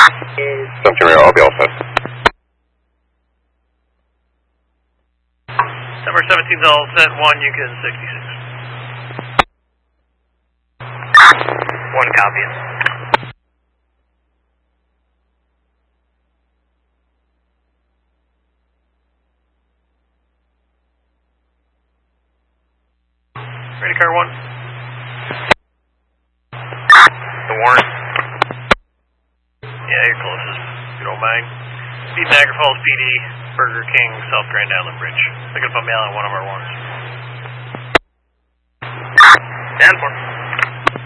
17 I'll be all set. Number 17's all set, 1 Yukon 66. 1 copy. Ready, car 1. The warrant. Yeah, you're closest, if you don't mind. Beat Niagara Falls PD, Burger King, South Grand Island Bridge. Looking up a mail on one of our ones. 10-4.